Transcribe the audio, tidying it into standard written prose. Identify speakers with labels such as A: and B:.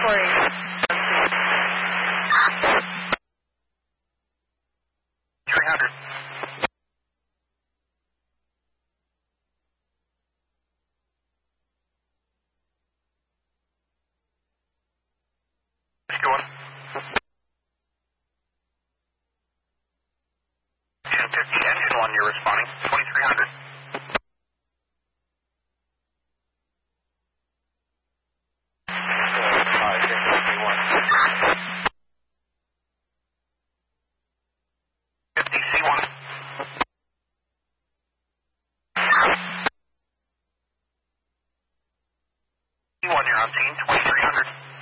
A: Corey.
B: 300. It's going. 250, engine 1, you're responding. 2300. C1, you're on scene, 2300.